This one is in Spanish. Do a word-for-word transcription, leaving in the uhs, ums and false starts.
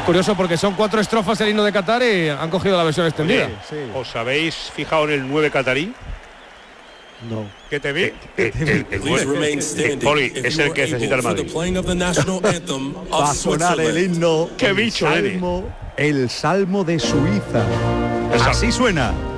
curioso porque son cuatro estrofas el himno de Qatar y han cogido la versión extendida. Sí, sí. ¿Os habéis fijado en el nueve catarí? No. ¿Qué te vi? Eh, eh, el, el nueve, eh, Poli, es el que necesita el Madrid. Va a sonar el himno. ¡Qué bicho, el salmo, el salmo de Suiza. Así suena.